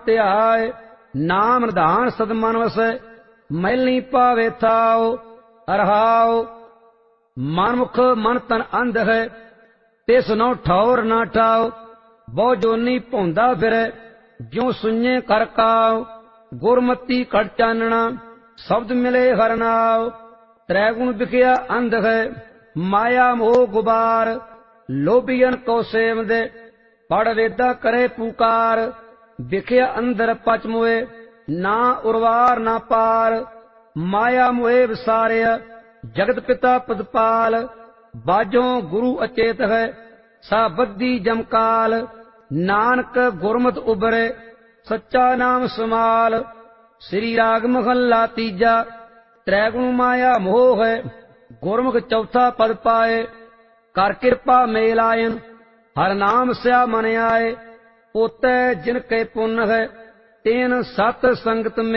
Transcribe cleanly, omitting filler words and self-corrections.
ਧਿਆਏ। ਨਾਮ ਨਿਧਾਨ ਸਦਮਨ ਵਸੈ ਮੈਲੀ ਪਾਵੇ ਥਾਉ। ਰਹਾਉ ਮਨਮੁਖ ਮਨ ਤਨ ਅੰਧ ਹੈ ਤਿਸ ਨੋ ਠੌਰ ਨਾ ਠਾਉ। ਬਹੁ ਜੋਨੀ ਭੌਂਦਾ ਫਿਰੈ ਜਿਉ ਸੁਣੇ ਕਰ ਕਾਉ। ਗੁਰਮਤੀ ਘੜ ਚਾਨਣਾ ਸ਼ਬਦ ਮਿਲੇ ਹਰਿ ਨਾਉ। ਤ੍ਰੈ ਗੁਣ ਵਿਖਿਆ ਅੰਧ ਹੈ ਮਾਇਆ ਮੋਹ ਗੁਬਾਰ। ਲੋਭੀਅਨ ਕੋ ਸੇਵਦੇ ਪੜ ਵੇਦਾ ਕਰੇ ਪੁਕਾਰ। ਵਿਖਿਆ ਅੰਦਰ ਪਚ ਮੋਏ ਨਾ ਉਰਵਾਰ ਨਾ ਪਾਰ। ਮਾਇਆ ਮੋਏ ਵਿਸਾਰਿਆ ਜਗਤ ਪਿਤਾ ਪਦਪਾਲ। ਬਾਝੋਂ ਗੁਰੂ ਅਚੇਤ ਹੈ ਸਾ ਬੱਧੀ ਜਮਕਾਲ। ਨਾਨਕ ਗੁਰਮਤਿ ਉਬਰੇ ਸੱਚਾ ਨਾਮ ਸਮਾਲ। ਸ੍ਰੀ ਰਾਗ ਮਹੱਲਾ ਤੀਜਾ। ਤ੍ਰੈ ਗੁਣ ਮਾਇਆ ਮੋਹ ਹੈ ਗੁਰਮੁਖ ਚੌਥਾ ਪਦ ਪਾਏ। ਕਰ ਕਿਰਪਾ ਮੇਲ ਆਇਨ ਹਰ ਨਾਮ ਸਿਆ ਮਨ ਆਏ। ਪੋਤੈ ਜਿਨ ਕੇ ਪੁੰਨ ਹੈ ਤੈਨ ਸਤ ਸੰਗਤ